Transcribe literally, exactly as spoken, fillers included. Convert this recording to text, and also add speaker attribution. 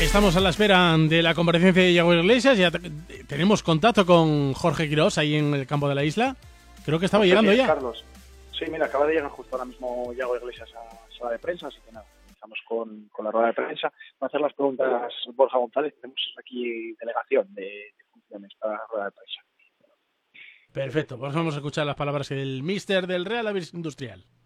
Speaker 1: Estamos a la espera de la comparecencia de Yago Iglesias. Ya te- tenemos contacto con Jorge Quirós ahí en el campo de la isla. Creo que estaba
Speaker 2: Pues
Speaker 1: llegando
Speaker 2: sí,
Speaker 1: ya.
Speaker 2: Carlos. Sí, mira, acaba de llegar justo ahora mismo Yago Iglesias a sala de prensa, así que nada, comenzamos con, con la rueda de prensa. Va a hacer las preguntas Borja González. Tenemos aquí delegación de, de funciones para la rueda de prensa.
Speaker 1: Perfecto, pues vamos a escuchar las palabras del míster del Real Avis Industrial.